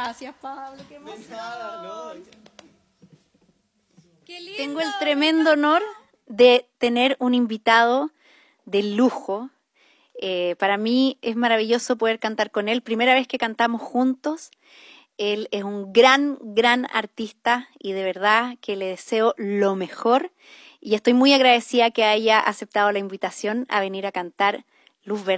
Gracias, Pablo, qué emoción. Qué lindo. Tengo el tremendo honor de tener un invitado de lujo. Para mí es maravilloso poder cantar con él. Primera vez que cantamos juntos. Él es un gran, gran artista y de verdad que le deseo lo mejor. Y estoy muy agradecida que haya aceptado la invitación a venir a cantar Luz Verde.